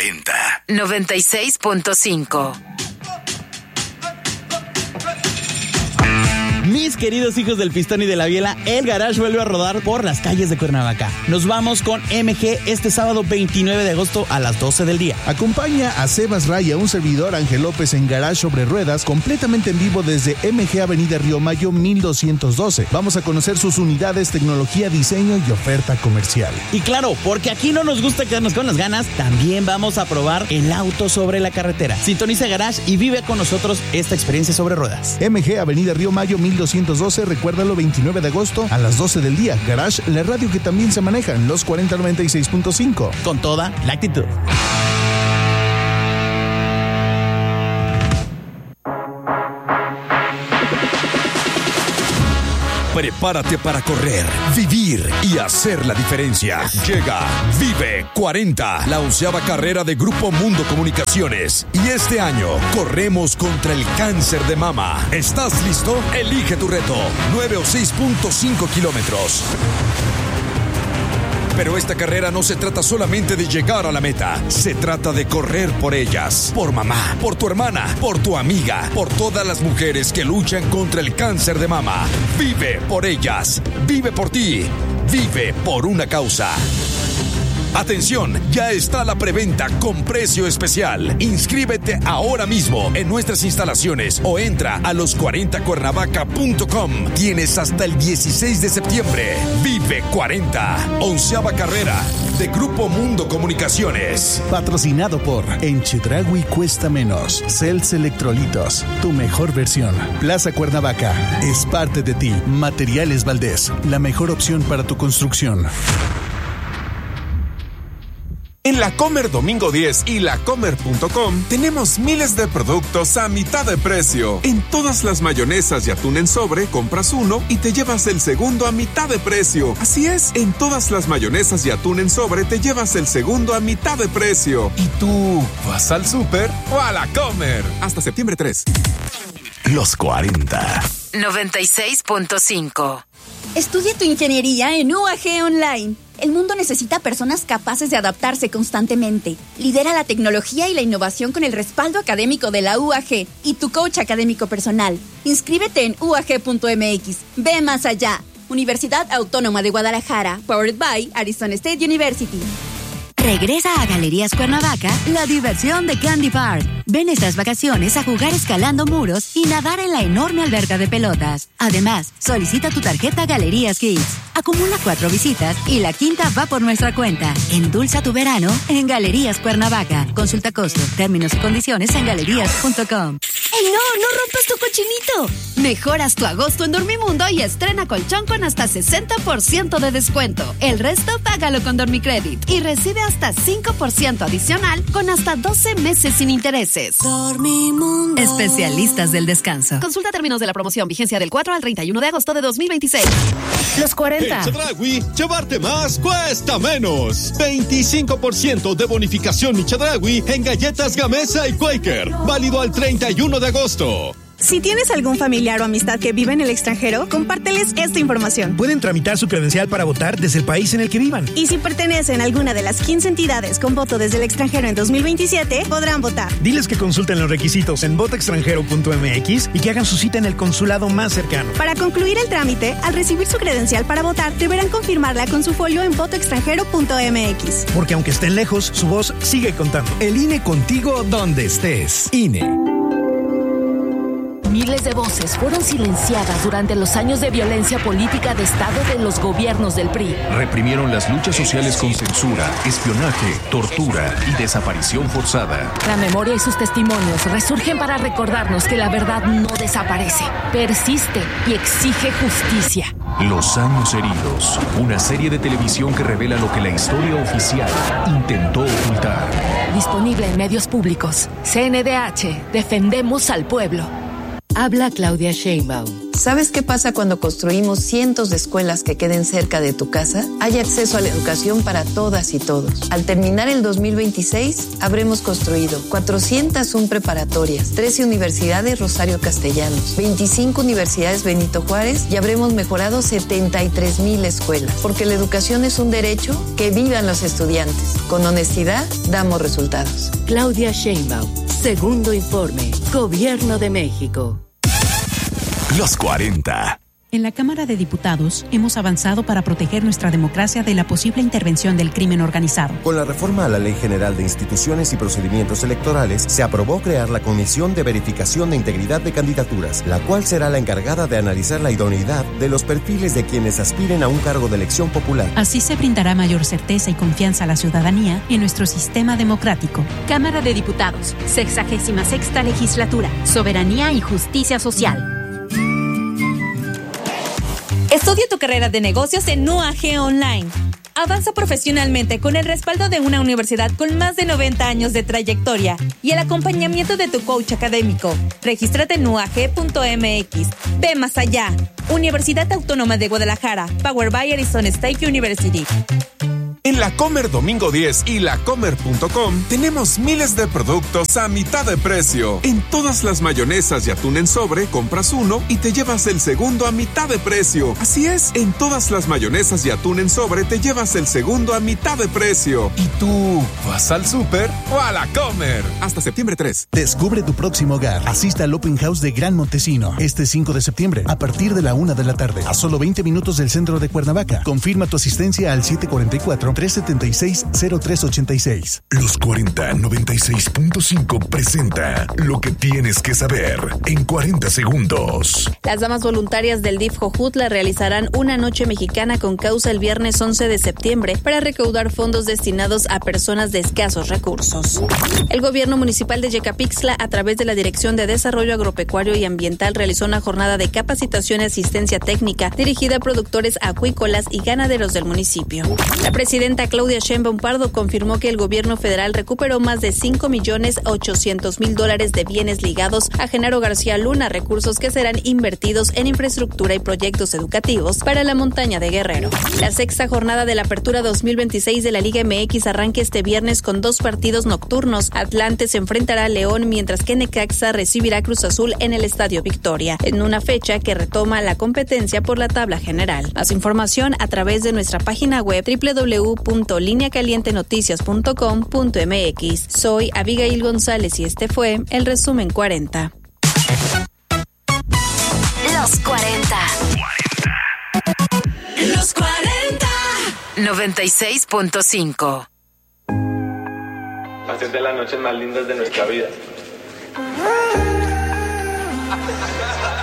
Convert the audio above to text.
40. 96.5. Mis queridos hijos del pistón y de la biela, el Garage vuelve a rodar por las calles de Cuernavaca. Nos vamos con MG este sábado 29 de agosto a las 12 del día. Acompaña a Sebas Raya, un servidor Ángel López en Garage sobre ruedas, completamente en vivo desde MG Avenida Río Mayo 1212. Vamos a conocer sus unidades, tecnología, diseño y oferta comercial. Y claro, porque aquí no nos gusta quedarnos con las ganas, también vamos a probar el auto sobre la carretera. Sintoniza Garage y vive con nosotros esta experiencia sobre ruedas. MG Avenida Río Mayo 1212, recuérdalo, 29 de agosto a las 12 del día. Garage, la radio que también se maneja en los 4096.5. Con toda la actitud. Prepárate para correr, vivir y hacer la diferencia. Llega Vive 40, la 11ª carrera de Grupo Mundo Comunicaciones. Y este año corremos contra el cáncer de mama. ¿Estás listo? Elige tu reto. 9 o 6.5 kilómetros. Pero esta carrera no se trata solamente de llegar a la meta. Se trata de correr por ellas. Por mamá, por tu hermana, por tu amiga, por todas las mujeres que luchan contra el cáncer de mama. Vive por ellas. Vive por ti. Vive por una causa. Atención, ya está la preventa con precio especial. Inscríbete ahora mismo en nuestras instalaciones o entra a los40cuernavaca.com. Tienes hasta el 16 de septiembre. Vive 40, 11ª carrera de Grupo Mundo Comunicaciones. Patrocinado por En Chedraui cuesta menos. Cells Electrolitos, tu mejor versión. Plaza Cuernavaca, es parte de ti. Materiales Valdés, la mejor opción para tu construcción. En La Comer Domingo 10 y lacomer.com tenemos miles de productos a mitad de precio. En todas las mayonesas y atún en sobre, compras uno y te llevas el segundo a mitad de precio. Así es, en todas las mayonesas y atún en sobre te llevas el segundo a mitad de precio. ¿Y tú vas al súper o a La Comer? Hasta septiembre 3. Los 40. 96.5. Estudia tu ingeniería en UAG Online. El mundo necesita personas capaces de adaptarse constantemente. Lidera la tecnología y la innovación con el respaldo académico de la UAG y tu coach académico personal. Inscríbete en uag.mx. Ve más allá. Universidad Autónoma de Guadalajara. Powered by Arizona State University. Regresa a Galerías Cuernavaca la diversión de Candy Park. Ven estas vacaciones a jugar escalando muros y nadar en la enorme alberca de pelotas. Además, solicita tu tarjeta Galerías Kids. Acumula 4 visitas y la quinta va por nuestra cuenta. Endulza tu verano en Galerías Cuernavaca. Consulta costo, términos y condiciones en galerías.com. ¡Ey, no rompas tu cochinito! Mejoras tu agosto en Dormimundo y estrena colchón con hasta 60% de descuento. El resto págalo con Dormicredit y recibe hasta 5% adicional con hasta 12 meses sin intereses. Dormimundo. Especialistas del descanso. Consulta términos de la promoción, vigencia del 4 al 31 de agosto de 2026. Los 40. En Chedraui, llevarte más cuesta menos. 25% de bonificación y Chedraui en galletas Gamesa y Quaker. Válido al 31 de agosto. Si tienes algún familiar o amistad que vive en el extranjero, compárteles esta información. Pueden tramitar su credencial para votar desde el país en el que vivan. Y si pertenecen a alguna de las 15 entidades con voto desde el extranjero en 2027, podrán votar. Diles que consulten los requisitos en votaextranjero.mx y que hagan su cita en el consulado más cercano. Para concluir el trámite, al recibir su credencial para votar, deberán confirmarla con su folio en votaextranjero.mx. Porque aunque estén lejos, su voz sigue contando. El INE contigo donde estés. INE. Miles de voces fueron silenciadas durante los años de violencia política de Estado de los gobiernos del PRI. Reprimieron las luchas sociales con censura, espionaje, tortura y desaparición forzada. La memoria y sus testimonios resurgen para recordarnos que la verdad no desaparece, persiste y exige justicia. Los años heridos, una serie de televisión que revela lo que la historia oficial intentó ocultar. Disponible en medios públicos. CNDH, defendemos al pueblo. Habla Claudia Sheinbaum. ¿Sabes qué pasa cuando construimos cientos de escuelas que queden cerca de tu casa? Hay acceso a la educación para todas y todos. Al terminar el 2026, habremos construido 401 preparatorias, 13 universidades Rosario Castellanos, 25 universidades Benito Juárez y habremos mejorado 73,000 escuelas. Porque la educación es un derecho, que vivan los estudiantes. Con honestidad, damos resultados. Claudia Sheinbaum, segundo informe, Gobierno de México. Los 40. En la Cámara de Diputados hemos avanzado para proteger nuestra democracia de la posible intervención del crimen organizado. Con la reforma a la Ley General de Instituciones y Procedimientos Electorales, se aprobó crear la Comisión de Verificación de Integridad de Candidaturas, la cual será la encargada de analizar la idoneidad de los perfiles de quienes aspiren a un cargo de elección popular. Así se brindará mayor certeza y confianza a la ciudadanía en nuestro sistema democrático. Cámara de Diputados, 66ª Legislatura, Soberanía y Justicia Social. Estudia tu carrera de negocios en UAG Online. Avanza profesionalmente con el respaldo de una universidad con más de 90 años de trayectoria y el acompañamiento de tu coach académico. Regístrate en uag.mx. Ve más allá. Universidad Autónoma de Guadalajara. Powered by Arizona State University. En la Comer Domingo 10 y lacomer.com tenemos miles de productos a mitad de precio. En todas las mayonesas y atún en sobre, compras uno y te llevas el segundo a mitad de precio. Así es, en todas las mayonesas y atún en sobre te llevas el segundo a mitad de precio. ¿Y tú vas al súper o a la Comer? Hasta septiembre 3. Descubre tu próximo hogar. Asista al Open House de Gran Montesino este 5 de septiembre a partir de la 1 de la tarde. A solo 20 minutos del centro de Cuernavaca. Confirma tu asistencia al 744-376-0386. Los 40 96.5 presenta lo que tienes que saber en 40 segundos. Las damas voluntarias del DIF Jojutla realizarán una noche mexicana con causa el viernes 11 de septiembre para recaudar fondos destinados a personas de escasos recursos. El gobierno municipal de Yecapixtla, a través de la Dirección de Desarrollo Agropecuario y Ambiental, realizó una jornada de capacitación y asistencia técnica dirigida a productores acuícolas y ganaderos del municipio. La presidenta Claudia Sheinbaum Pardo confirmó que el gobierno federal recuperó más de $5,800,000 de bienes ligados a Genaro García Luna, recursos que serán invertidos en infraestructura y proyectos educativos para la montaña de Guerrero. La sexta jornada de la Apertura 2026 de la Liga MX arranca este viernes con 2 partidos nocturnos. Atlante se enfrentará a León, mientras que Necaxa recibirá Cruz Azul en el Estadio Victoria, en una fecha que retoma la competencia por la tabla general. Más información a través de nuestra página web www.lineacalientenoticias.com.mx. Soy Abigail González y este fue el resumen 40. Los 40. Los 40. 96.5. Hacer de las noches más lindas de nuestra vida.